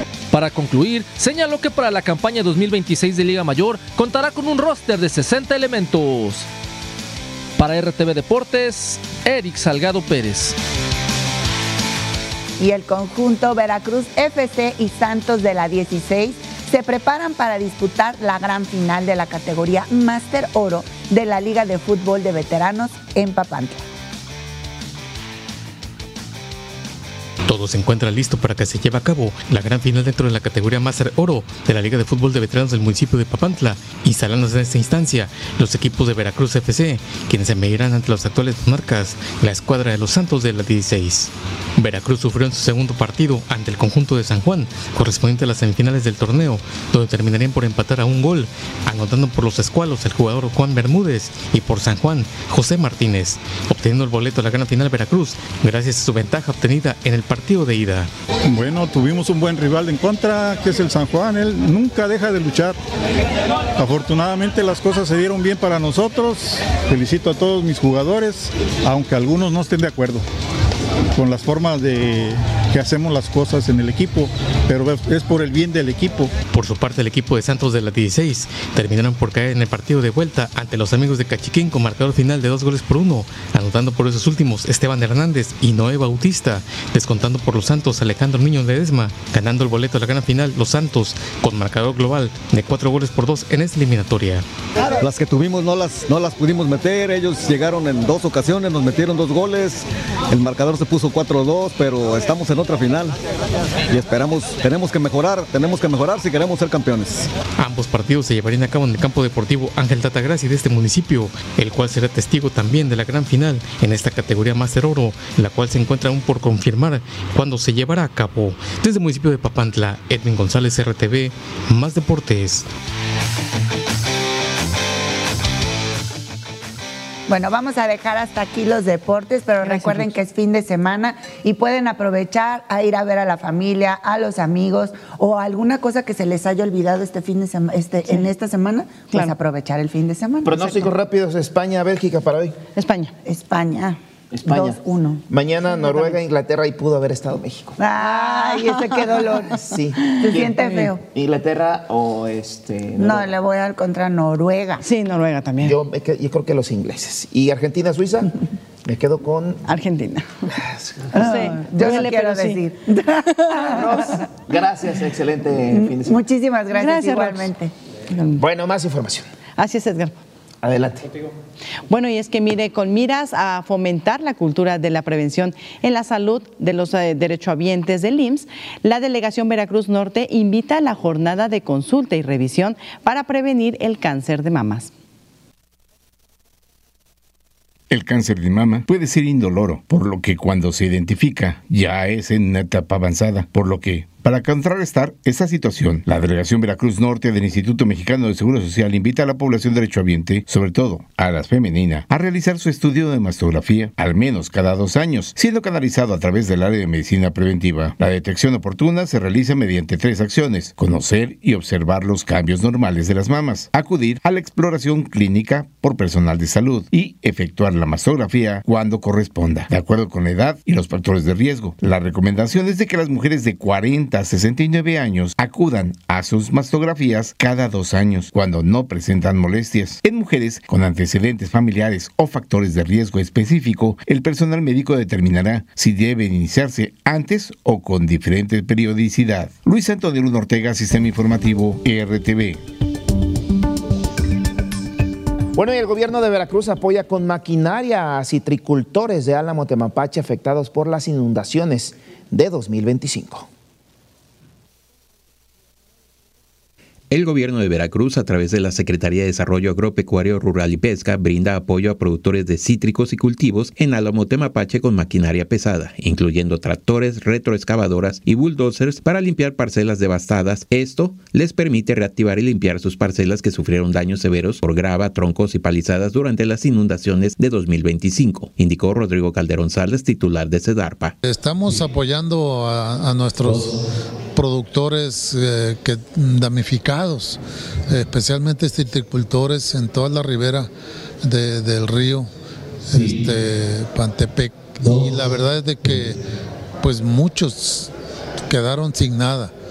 Para concluir, señaló que para la campaña 2026 de Liga Mayor contará con un roster de 60 elementos. Para RTV Deportes, Eric Salgado Pérez. Y el conjunto Veracruz FC y Santos de la 16 se preparan para disputar la gran final de la categoría Máster Oro de la Liga de Fútbol de Veteranos en Papantla. Todo se encuentra listo para que se lleve a cabo la gran final dentro de la categoría Máster Oro de la Liga de Fútbol de Veteranos del municipio de Papantla, instalándose en esta instancia los equipos de Veracruz FC, quienes se medirán ante los actuales monarcas, la escuadra de los Santos de la 16. Veracruz sufrió en su segundo partido ante el conjunto de San Juan, correspondiente a las semifinales del torneo, donde terminarían por empatar a un gol, anotando por los escualos el jugador Juan Bermúdez y por San Juan, José Martínez, obteniendo el boleto a la gran final Veracruz, gracias a su ventaja obtenida en el partido de ida. Bueno, tuvimos un buen rival en contra, que es el San Juan. Él nunca deja de luchar. Afortunadamente las cosas se dieron bien para nosotros. Felicito a todos mis jugadores, aunque algunos no estén de acuerdo con las formas de que hacemos las cosas en el equipo, pero es por el bien del equipo. Por su parte, el equipo de Santos de la 16 terminaron por caer en el partido de vuelta ante los amigos de Cachiquín con marcador final de 2-1, anotando por esos últimos Esteban Hernández y Noé Bautista, descontando por los Santos Alejandro Niño Ledesma, ganando el boleto a la gran final los Santos con marcador global de 4-2 en esta eliminatoria. Las que tuvimos no las pudimos meter, ellos llegaron en 2 ocasiones, nos metieron 2 goles, el marcador se puso 4-2, pero estamos en otra final y tenemos que mejorar si queremos ser campeones. Ambos partidos se llevarían a cabo en el campo deportivo Ángel Tata Graci de este municipio, el cual será testigo también de la gran final en esta categoría Máster Oro, la cual se encuentra aún por confirmar cuándo se llevará a cabo. Desde el municipio de Papantla, Edwin González, RTV, Más Deportes. Bueno, vamos a dejar hasta aquí los deportes, pero gracias, recuerden que es fin de semana y pueden aprovechar a ir a ver a la familia, a los amigos o alguna cosa que se les haya olvidado en esta semana, pues aprovechar el fin de semana. Pronósticos rápidos: España, Bélgica para hoy. España. 2-1. Mañana Noruega, Inglaterra, y pudo haber estado México. Ay, ese qué dolor. Sí. Se siente feo. ¿Inglaterra o No, le voy a dar contra Noruega. Sí, Noruega también. Yo creo que los ingleses. ¿Y Argentina, Suiza? Me quedo con Argentina. Yo no quiero decir. Gracias, excelente fin de semana. Muchísimas gracias igualmente. Bueno, más información. Así es, Edgar. Adelante. Bueno, y es que con miras a fomentar la cultura de la prevención en la salud de los derechohabientes del IMSS, la Delegación Veracruz Norte invita a la jornada de consulta y revisión para prevenir el cáncer de mamas. El cáncer de mama puede ser indoloro, por lo que cuando se identifica ya es en una etapa avanzada, por lo que para contrarrestar esta situación, la Delegación Veracruz Norte del Instituto Mexicano de Seguro Social invita a la población derechohabiente, sobre todo a las femeninas, a realizar su estudio de mastografía al menos cada 2 años, siendo canalizado a través del área de medicina preventiva. La detección oportuna se realiza mediante 3 acciones: conocer y observar los cambios normales de las mamas, acudir a la exploración clínica por personal de salud y efectuar la mastografía cuando corresponda, de acuerdo con la edad y los factores de riesgo. La recomendación es de que las mujeres de 40 a 69 años acudan a sus mastografías cada 2 años cuando no presentan molestias. En mujeres con antecedentes familiares o factores de riesgo específico, el personal médico determinará si deben iniciarse antes o con diferente periodicidad. Luis Antonio Luna Ortega, Sistema Informativo RTV. Bueno, y el gobierno de Veracruz apoya con maquinaria a citricultores de Álamo, Temapache, afectados por las inundaciones de 2025. El gobierno de Veracruz, a través de la Secretaría de Desarrollo Agropecuario, Rural y Pesca, brinda apoyo a productores de cítricos y cultivos en Álamo, Temapache con maquinaria pesada, incluyendo tractores, retroexcavadoras y bulldozers para limpiar parcelas devastadas. Esto les permite reactivar y limpiar sus parcelas que sufrieron daños severos por grava, troncos y palizadas durante las inundaciones de 2025, indicó Rodrigo Calderón Salas, titular de Sedarpa. Estamos apoyando a nuestros productores damnificados, especialmente citricultores en toda la ribera del río Pantepec, y la verdad es de que pues muchos quedaron sin nada.